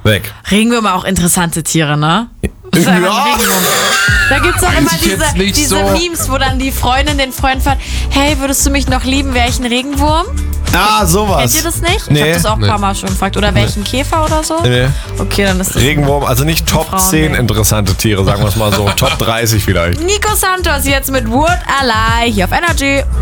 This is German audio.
Weg. Regenwürmer auch interessante Tiere, ne? Ja. Da gibt's auch immer ich jetzt nicht diese so. Memes, wo dann die Freundin den Freund fragt, hey, würdest du mich noch lieben, wäre ich ein Regenwurm? Ah, sowas. Kennt ihr das nicht? Ich Nee. habe das auch ein paar Mal schon gefragt. Oder wäre ich ein Käfer oder so? Nee. Okay, dann ist das... Regenwurm, also nicht Top Frauen 10 nehmen. interessante Tiere, sagen wir es mal so. Top 30 vielleicht. Nico Santos jetzt mit Would I Lie hier auf Energy.